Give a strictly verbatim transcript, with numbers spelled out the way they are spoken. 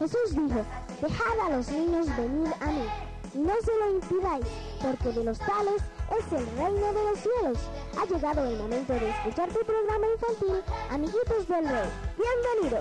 Jesús dijo: dejad a los niños venir a mí, y no se lo impidáis, porque de los tales es el reino de los cielos. Ha llegado el momento de escuchar tu programa infantil, Amiguitos del Rey. ¡Bienvenidos!